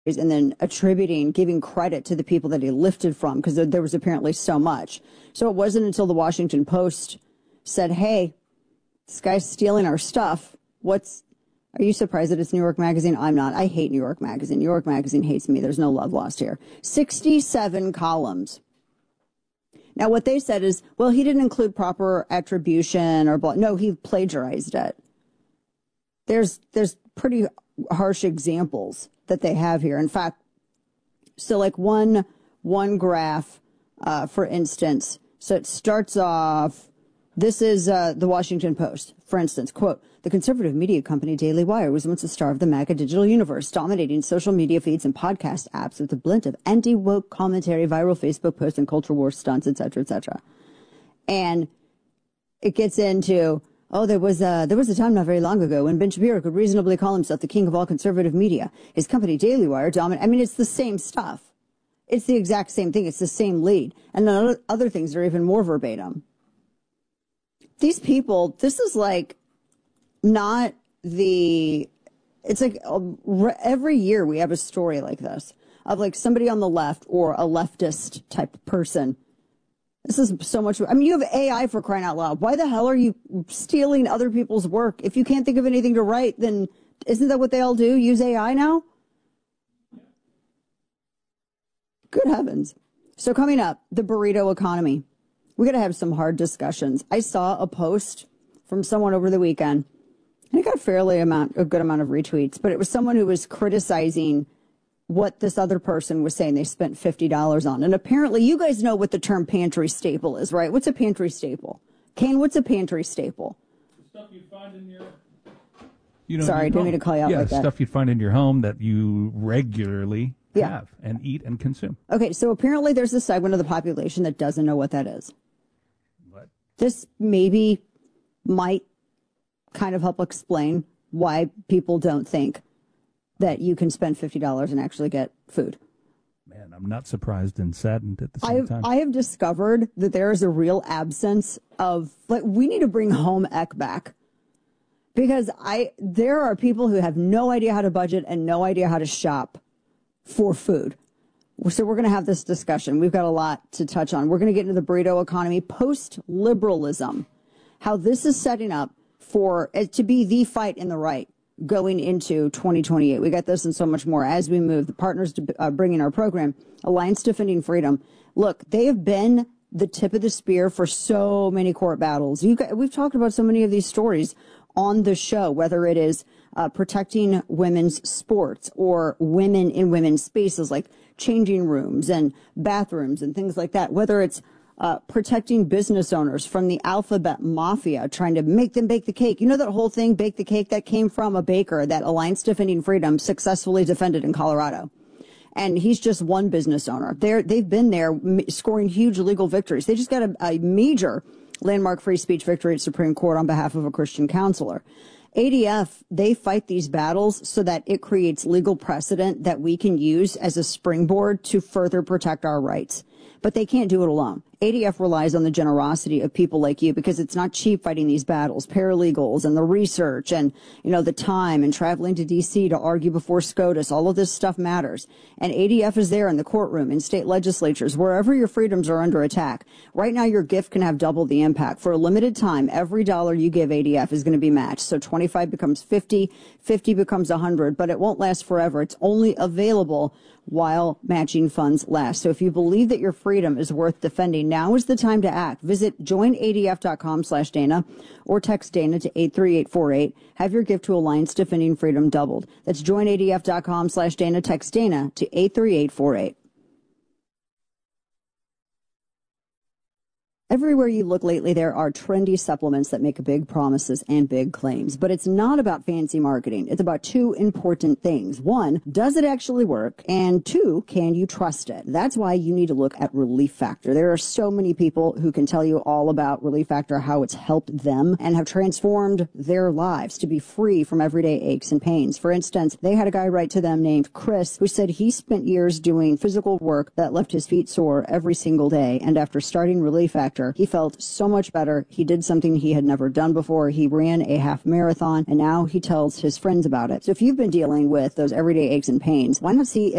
and then giving credit to the people that he lifted from, because there was apparently so much. So it wasn't until the Washington Post said, hey, this guy's stealing our stuff. Are you surprised that it's New York Magazine? I'm not. I hate New York Magazine. New York Magazine hates me. There's no love lost here. 67 columns. Now, what they said is, well, he didn't include proper attribution or blah. No, he plagiarized it. There's pretty harsh examples that they have here. In fact, so like one graph, for instance, so it starts off, this is the Washington Post, for instance, quote, the conservative media company Daily Wire was once a star of the MAGA digital universe, dominating social media feeds and podcast apps with a blend of anti-woke commentary, viral Facebook posts, and culture war stunts, et cetera, et cetera. And it gets into, there was a time not very long ago when Ben Shapiro could reasonably call himself the king of all conservative media. His company Daily Wire dominated. I mean, it's the same stuff. It's the exact same thing. It's the same lead. And then other things are even more verbatim. These people, this is like not it's like every year we have a story like this of like somebody on the left or a leftist type of person. This is so much. I mean, you have AI, for crying out loud. Why the hell are you stealing other people's work? If you can't think of anything to write, then isn't that what they all do? Use AI now? Good heavens. So coming up, the burrito economy. We got to have some hard discussions. I saw a post from someone over the weekend, and it got a good amount of retweets, but it was someone who was criticizing what this other person was saying they spent $50 on. And apparently you guys know what the term pantry staple is, right? What's a pantry staple? Kane, what's a pantry staple? The stuff you'd find in your... Sorry, I didn't mean to call you out like that. Yeah, stuff you'd find in your home that you regularly have and eat and consume. Okay, so apparently there's a segment of the population that doesn't know what that is. What? This might kind of help explain why people don't think that you can spend $50 and actually get food. Man, I'm not surprised and saddened at the same time. I have discovered that there is a real absence of, like, we need to bring home ec back. Because there are people who have no idea how to budget and no idea how to shop for food. So we're going to have this discussion. We've got a lot to touch on. We're going to get into the burrito economy, post-liberalism, how this is setting up to be the fight in the right going into 2028. We got this and so much more as we move. The partners to bringing our program, Alliance Defending Freedom. Look, they have been the tip of the spear for so many court battles. We've talked about so many of these stories on the show, whether it is protecting women's sports or women in women's spaces like changing rooms and bathrooms and things like that, whether it's protecting business owners from the alphabet mafia, trying to make them bake the cake. You know that whole thing, bake the cake, that came from a baker that Alliance Defending Freedom successfully defended in Colorado. And he's just one business owner. They've been there scoring huge legal victories. They just got a major landmark free speech victory at Supreme Court on behalf of a Christian counselor. ADF, they fight these battles so that it creates legal precedent that we can use as a springboard to further protect our rights. But they can't do it alone. ADF relies on the generosity of people like you because it's not cheap fighting these battles, paralegals and the research and, the time and traveling to D.C. to argue before SCOTUS. All of this stuff matters. And ADF is there in the courtroom, in state legislatures, wherever your freedoms are under attack. Right now, your gift can have double the impact. For a limited time, every dollar you give ADF is going to be matched. So 25 becomes 50, 50 becomes 100, but it won't last forever. It's only available while matching funds last. So if you believe that your freedom is worth defending, now is the time to act. Visit joinadf.com/Dana or text Dana to 83848. Have your gift to Alliance Defending Freedom doubled. That's joinadf.com/Dana. Text Dana to 83848. Everywhere you look lately, there are trendy supplements that make big promises and big claims. But it's not about fancy marketing. It's about two important things. One, does it actually work? And two, can you trust it? That's why you need to look at Relief Factor. There are so many people who can tell you all about Relief Factor, how it's helped them and have transformed their lives to be free from everyday aches and pains. For instance, they had a guy write to them named Chris who said he spent years doing physical work that left his feet sore every single day. And after starting Relief Factor, he felt so much better. He did something he had never done before. He ran a half marathon, and now he tells his friends about it. So if you've been dealing with those everyday aches and pains, why not see